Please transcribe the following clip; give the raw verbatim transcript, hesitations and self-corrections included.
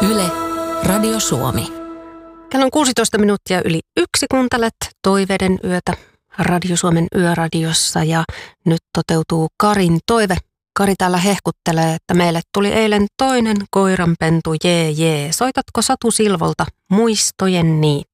Yle, Radio Suomi. Kello on kuusitoista minuuttia yli yksi, kuuntelet Toiveiden yötä Radio Suomen yöradiossa ja nyt toteutuu Karin toive. Kari täällä hehkuttelee, että meille tuli eilen toinen koiranpentu, jee jee. Soitatko Satu Silvolta Muistojen niitti?